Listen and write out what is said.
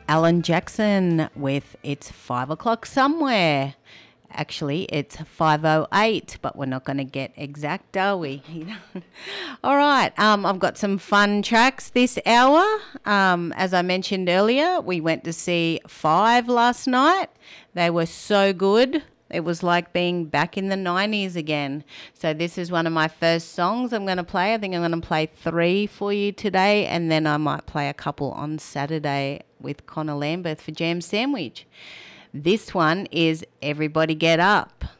Alan Jackson with It's 5 o'clock somewhere. Actually, it's 5:08, but we're not going to get exact, are we? All right, I've got some fun tracks this hour. As I mentioned earlier, we went to see Five last night. They were so good. It was like being back in the 90s again. So this is one of my first songs I'm going to play. I think I'm going to play 3 for you today, and then I might play a couple on Saturday with Connor Lambeth for Jam Sandwich. This one is Everybody Get Up.